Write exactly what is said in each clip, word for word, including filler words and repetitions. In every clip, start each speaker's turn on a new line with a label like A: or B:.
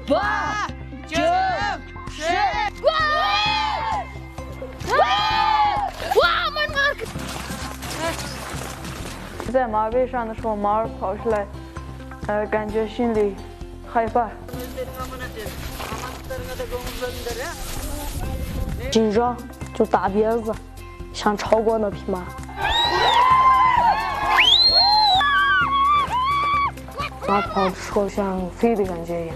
A: 八九十。哇！哇！妈妈！
B: 在马背上的时候，马儿跑出来，呃，感觉心里害怕。
C: 紧张，就打别子，想超过那匹马。马跑的时候像飞的感觉一样。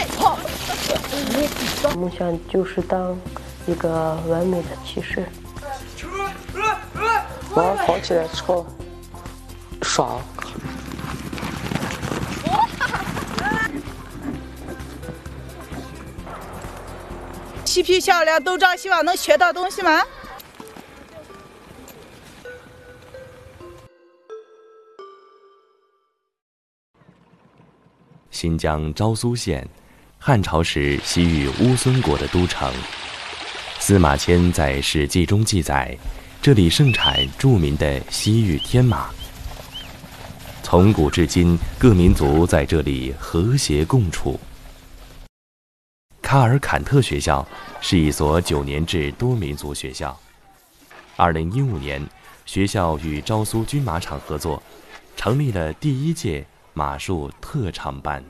C: 梦想就是当一个完美的骑士。马跑起来之后，爽。
D: 嬉皮笑脸，东张西望，能学到东西吗？
E: 新疆昭苏县，汉朝时西域乌孙国的都城。司马迁在《史记》中记载，这里盛产著名的西域天马。从古至今，各民族在这里和谐共处。卡尔坎特学校是一所九年制多民族学校。二零一五年，学校与昭苏军马场合作，成立了第一届马术特长班。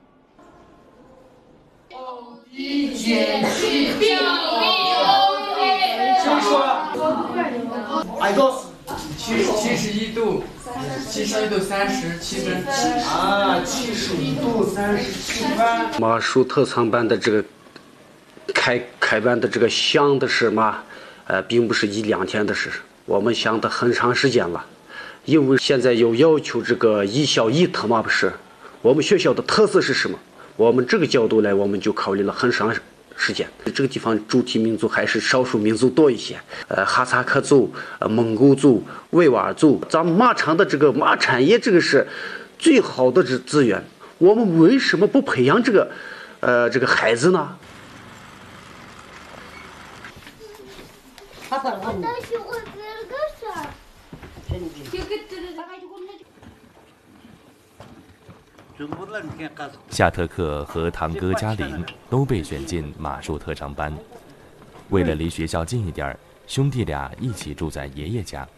A: 一减去掉
F: 谁说？矮多七七十一度，七十一度三十七分。啊，七十一度三十七分。
G: 马术特长班的这个开开班的这个想的是嘛，呃，并不是一两天的事，我们想的很长时间了。因为现在又要求这个一校一特嘛，不是？我们学校的特色是什么？我们这个角度来，我们就考虑了很长时间。这个地方主体民族还是少数民族多一些，呃，哈萨克族、呃蒙古族、维吾尔族。咱们马场的这个马产业，这个是最好的资资源。我们为什么不培养这个，呃，这个孩子呢？
E: 夏特克和堂哥加林都被选进马术特长班。为了离学校近一点，兄弟俩一起住在爷爷家。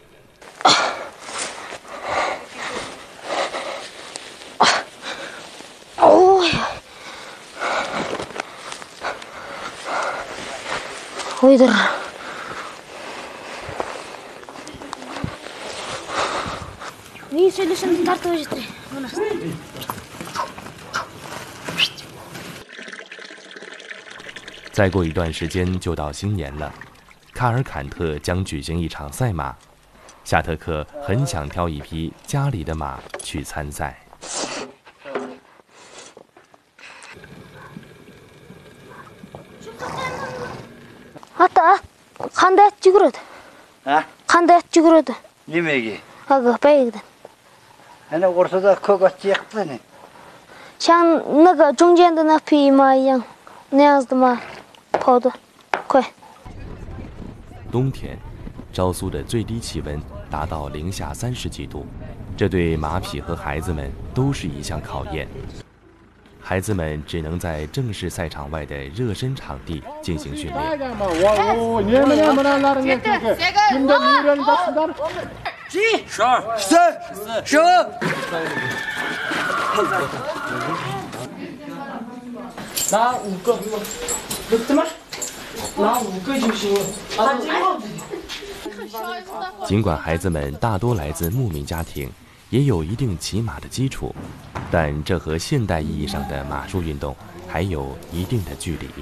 C: 哦呀！为点。你这里是哪儿多少？
E: 再过一段时间就到新年了，卡尔坎特将举行一场赛马。夏特克很想挑一匹家里的马去参赛。
C: 아따 한대 찌그러다.
H: 아?
C: 한대 찌그러다.
H: 니메기.
C: 아그背的.
H: 아니 오르서다 그거 찌악더니.
C: 像那个中间的那匹马一样，那样子的马，跑得快。
E: 冬天，昭苏的最低气温达到零下三十几度，这对马匹和孩子们都是一项考验。孩子们只能在正式赛场外的热身场地进行训练。
F: 几？十二、十三、十四、十五。
B: 拿五个，怎么？拿五个就行了。
E: 尽管孩子们大多来自牧民家庭，也有一定骑马的基础，但这和现代意义上的马术运动还有一定的距离。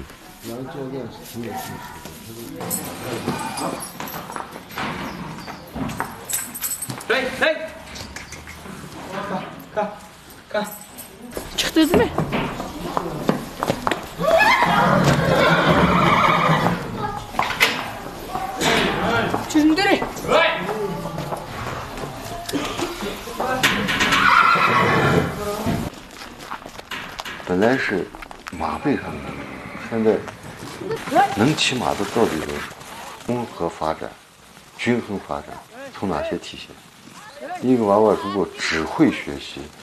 F: 对对，看看，
B: 这对对。 준들이.
I: 本来是马背上的，现在能骑马的到底有综合发展、均衡发展，从哪些体现？一个娃娃如果只会学习，